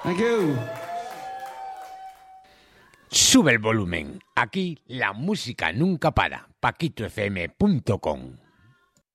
Thank you. Sube el volumen. Aquí la música nunca para. paquitofm.com